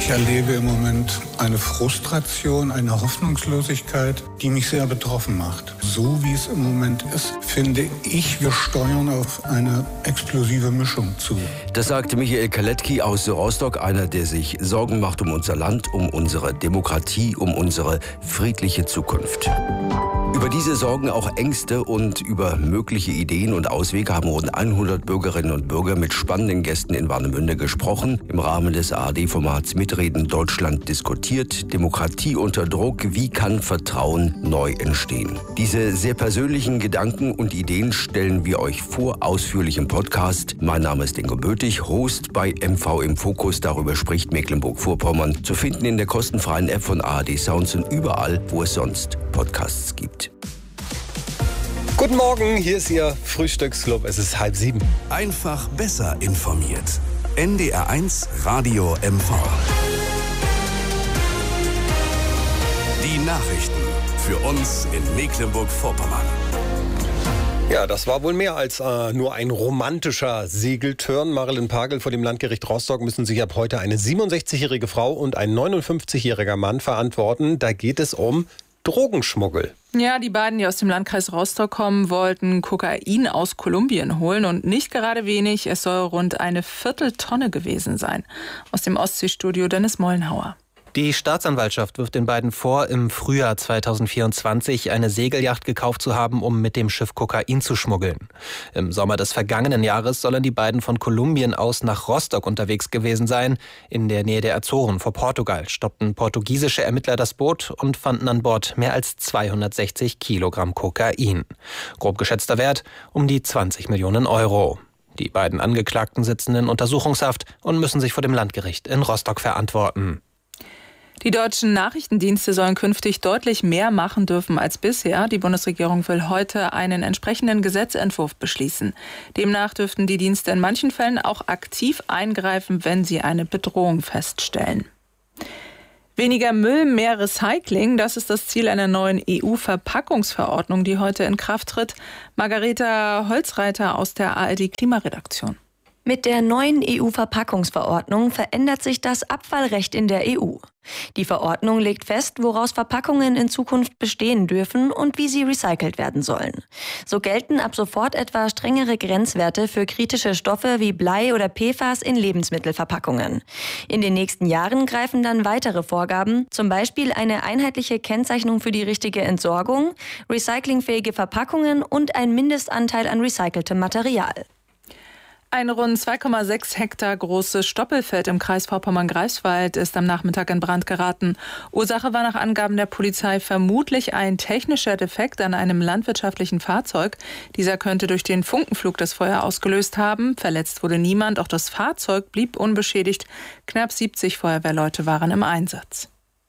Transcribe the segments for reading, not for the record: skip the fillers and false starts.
Ich erlebe im Moment eine Frustration, eine Hoffnungslosigkeit, die mich sehr betroffen macht. So wie es im Moment ist, finde ich, wir steuern auf eine explosive Mischung zu. Das sagte Michael Kaletki aus Rostock, einer, der sich Sorgen macht um unser Land, um unsere Demokratie, um unsere friedliche Zukunft. Über diese Sorgen, auch Ängste und über mögliche Ideen und Auswege haben rund 100 Bürgerinnen und Bürger mit spannenden Gästen in Warnemünde gesprochen. Im Rahmen des ARD-Formats Mitreden Deutschland diskutiert. Demokratie unter Druck. Wie kann Vertrauen neu entstehen? Diese sehr persönlichen Gedanken und Ideen stellen wir euch vor, ausführlich im Podcast. Mein Name ist Ingo Bötig, Host bei MV im Fokus. Darüber spricht Mecklenburg-Vorpommern. Zu finden in der kostenfreien App von ARD Sounds und überall, wo es sonst Podcasts gibt. Guten Morgen, hier ist Ihr Frühstücksclub. Es ist 6:30. Einfach besser informiert. NDR1 Radio MV. Die Nachrichten für uns in Mecklenburg-Vorpommern. Ja, das war wohl mehr als nur ein romantischer Segeltörn. Marilyn Pagel vor dem Landgericht Rostock müssen sich ab heute eine 67-jährige Frau und ein 59-jähriger Mann verantworten. Da geht es um Drogenschmuggel. Ja, die beiden, die aus dem Landkreis Rostock kommen, wollten Kokain aus Kolumbien holen und nicht gerade wenig. Es soll rund eine Vierteltonne gewesen sein. Aus dem Ostseestudio Dennis Mollenhauer. Die Staatsanwaltschaft wirft den beiden vor, im Frühjahr 2024 eine Segelyacht gekauft zu haben, um mit dem Schiff Kokain zu schmuggeln. Im Sommer des vergangenen Jahres sollen die beiden von Kolumbien aus nach Rostock unterwegs gewesen sein. In der Nähe der Azoren vor Portugal stoppten portugiesische Ermittler das Boot und fanden an Bord mehr als 260 Kilogramm Kokain. Grob geschätzter Wert um die 20 Millionen Euro. Die beiden Angeklagten sitzen in Untersuchungshaft und müssen sich vor dem Landgericht in Rostock verantworten. Die deutschen Nachrichtendienste sollen künftig deutlich mehr machen dürfen als bisher. Die Bundesregierung will heute einen entsprechenden Gesetzentwurf beschließen. Demnach dürften die Dienste in manchen Fällen auch aktiv eingreifen, wenn sie eine Bedrohung feststellen. Weniger Müll, mehr Recycling, das ist das Ziel einer neuen EU-Verpackungsverordnung, die heute in Kraft tritt. Margareta Holzreiter aus der ARD-Klimaredaktion. Mit der neuen EU-Verpackungsverordnung verändert sich das Abfallrecht in der EU. Die Verordnung legt fest, woraus Verpackungen in Zukunft bestehen dürfen und wie sie recycelt werden sollen. So gelten ab sofort etwa strengere Grenzwerte für kritische Stoffe wie Blei oder PFAS in Lebensmittelverpackungen. In den nächsten Jahren greifen dann weitere Vorgaben, zum Beispiel eine einheitliche Kennzeichnung für die richtige Entsorgung, recyclingfähige Verpackungen und ein Mindestanteil an recyceltem Material. Ein rund 2,6 Hektar großes Stoppelfeld im Kreis Vorpommern-Greifswald ist am Nachmittag in Brand geraten. Ursache war nach Angaben der Polizei vermutlich ein technischer Defekt an einem landwirtschaftlichen Fahrzeug. Dieser könnte durch den Funkenflug das Feuer ausgelöst haben. Verletzt wurde niemand, auch das Fahrzeug blieb unbeschädigt. Knapp 70 Feuerwehrleute waren im Einsatz.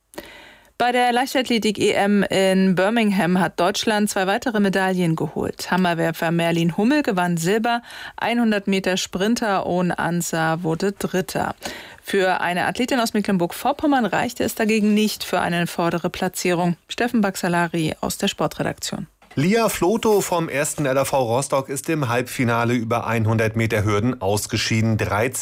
Bei der Leichtathletik-EM in Birmingham hat Deutschland 2 weitere Medaillen geholt. Hammerwerfer Merlin Hummel gewann Silber, 100 Meter Sprinter Owen Ansah wurde Dritter. Für eine Athletin aus Mecklenburg-Vorpommern reichte es dagegen nicht für eine vordere Platzierung. Steffen Baxalari aus der Sportredaktion. Lia Floto vom 1. LAV Rostock ist im Halbfinale über 100 Meter Hürden ausgeschieden.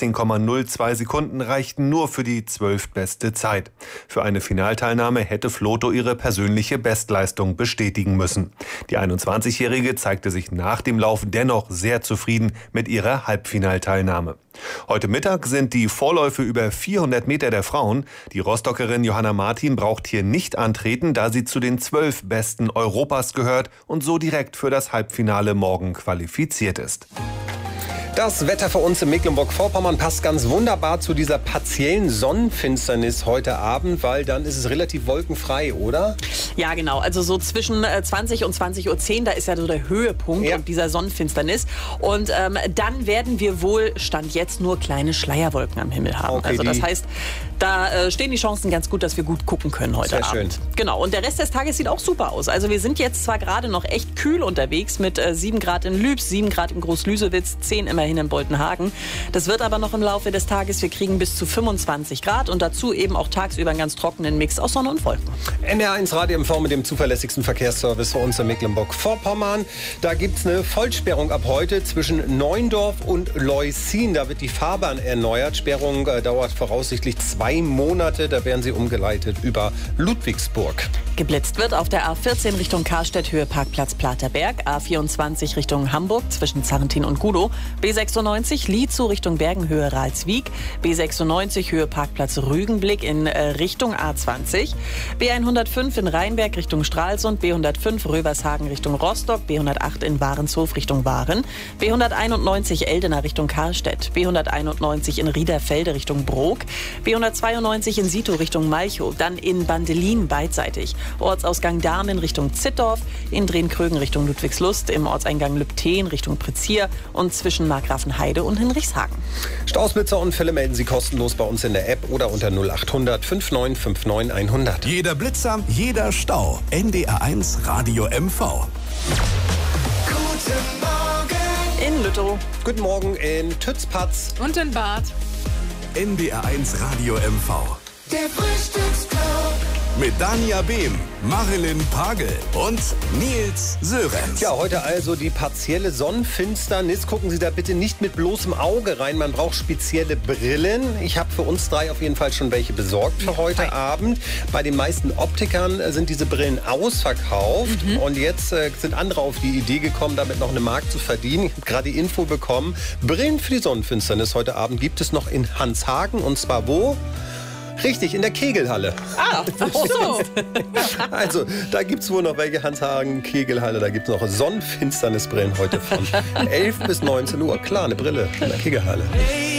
13,02 Sekunden reichten nur für die 12. beste Zeit. Für eine Finalteilnahme hätte Floto ihre persönliche Bestleistung bestätigen müssen. Die 21-Jährige zeigte sich nach dem Lauf dennoch sehr zufrieden mit ihrer Halbfinalteilnahme. Heute Mittag sind die Vorläufe über 400 Meter der Frauen. Die Rostockerin Johanna Martin braucht hier nicht antreten, da sie zu den 12 Besten Europas gehört und so direkt für das Halbfinale morgen qualifiziert ist. Das Wetter für uns in Mecklenburg-Vorpommern passt ganz wunderbar zu dieser partiellen Sonnenfinsternis heute Abend, weil dann ist es relativ wolkenfrei, oder? Ja, genau. Also so zwischen 20 und 20:10 Uhr, da ist ja so der Höhepunkt und dieser Sonnenfinsternis. Und dann werden wir wohl, Stand jetzt, nur kleine Schleierwolken am Himmel haben. Okay, also das heißt, da stehen die Chancen ganz gut, dass wir gut gucken können heute Abend. Sehr schön. Genau. Und der Rest des Tages sieht auch super aus. Also wir sind jetzt zwar gerade noch echt kühl unterwegs mit 7 Grad in Lübs, 7 Grad in Groß-Lüsewitz, 10 im immerhin in Boltenhagen. Das wird aber noch im Laufe des Tages. Wir kriegen bis zu 25 Grad und dazu eben auch tagsüber einen ganz trockenen Mix aus Sonne und Wolken. NDR1 Radio MV mit dem zuverlässigsten Verkehrsservice für uns in Mecklenburg-Vorpommern. Da gibt es eine Vollsperrung ab heute zwischen Neuendorf und Leußin. Da wird die Fahrbahn erneuert. Sperrung dauert voraussichtlich 2 Monate. Da werden sie umgeleitet über Ludwigsburg. Geblitzt wird auf der A14 Richtung Karstedt, Höhe Parkplatz Platerberg, A24 Richtung Hamburg zwischen Zarrentin und Gudow, B96 Lietzow Richtung Bergen, Höhe Ralswiek, B96 Höhe Parkplatz Rügenblick in Richtung A20, B105 in Rheinberg Richtung Stralsund, B105 Rövershagen Richtung Rostock, B108 in Warenshof Richtung Waren, B191 Eldena Richtung Karstedt, B191 in Riederfelde Richtung Brok, B192 in Sito Richtung Malchow, dann in Bandelin beidseitig. Ortsausgang Dahmen Richtung Zittdorf, in Drehn-Krögen Richtung Ludwigslust, im Ortseingang Lübten Richtung Pretzier und zwischen Markgrafenheide und Hinrichshagen. Stausblitzerunfälle melden Sie kostenlos bei uns in der App oder unter 0800 5959 100. Jeder Blitzer, jeder Stau. NDR1 Radio MV. Guten Morgen in Lüttow. Guten Morgen in Tützpatz. Und in Bad. NDR1 Radio MV. Der Frühstücksclub. Mit Dania Behm, Marilyn Pagel und Nils Sörenz. Ja, heute also die partielle Sonnenfinsternis. Gucken Sie da bitte nicht mit bloßem Auge rein. Man braucht spezielle Brillen. Ich habe für uns 3 auf jeden Fall schon welche besorgt für heute Abend. Bei den meisten Optikern sind diese Brillen ausverkauft. Und jetzt sind andere auf die Idee gekommen, damit noch eine Mark zu verdienen. Ich habe gerade die Info bekommen. Brillen für die Sonnenfinsternis heute Abend gibt es noch in Hanshagen. Und zwar wo? Richtig, in der Kegelhalle. Ah, so. Also, da gibt es wohl noch welche, Hanshagen, Kegelhalle. Da gibt es noch Sonnenfinsternisbrillen heute von 11 bis 19 Uhr. Klar, eine Brille in der Kegelhalle.